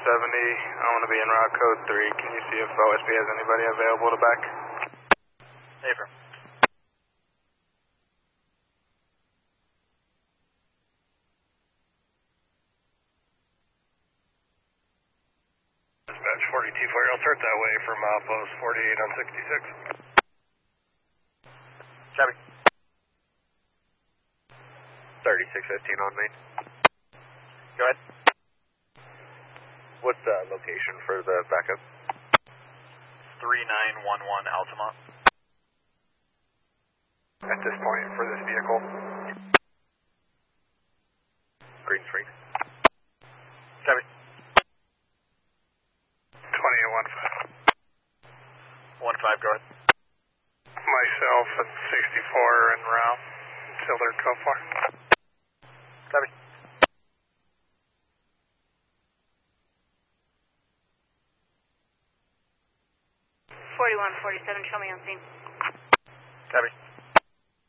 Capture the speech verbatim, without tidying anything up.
seventy. I'm going to be en route code three. Can you see if O S B has anybody available to back? Affirm. Dispatch forty-two four, I'll start that way from outpost forty-eight on sixty-six. Copy. thirty-six fifteen on main. Go ahead. What's the location for the backup? three nine one one Altamont. At this point, for this vehicle? Green screen. Copy. twenty-eight one five. one five, go ahead. Myself at sixty-four en route until they're code for. Copy. forty-one forty-seven, show me on scene. Copy.